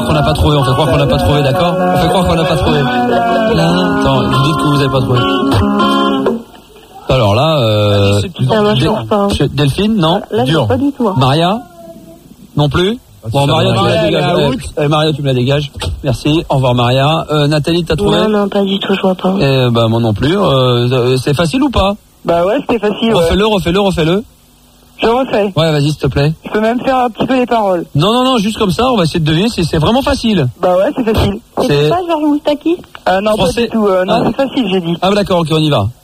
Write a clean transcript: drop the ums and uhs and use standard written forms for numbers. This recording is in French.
qu'on n'a pas trouvé, on fait croire qu'on n'a pas trouvé, d'accord? On fait croire qu'on n'a pas trouvé. Là, attends, vous dites que vous n'avez pas trouvé. Alors là, Delphine, non? Là, dur. Pas du tout. Hein. Maria? Non plus? Bon, Maria, tu me la dégages. Maria, tu me la dégages. Merci. Au revoir, Maria. Nathalie, t'as trouvé? Non, pas du tout, je vois pas. Moi non plus. C'est facile ou pas? Bah ouais, c'était facile. Refais-le. Je refais. Ouais, vas-y, s'il te plaît. Je peux même faire un petit peu les paroles. Non, juste comme ça, on va essayer de deviner si c'est vraiment facile. Bah ouais, c'est facile. C'est pas Georges Moustaki? Non, français. Pas du tout. Non, c'est facile, j'ai dit. Ah, bah d'accord, ok, on y va.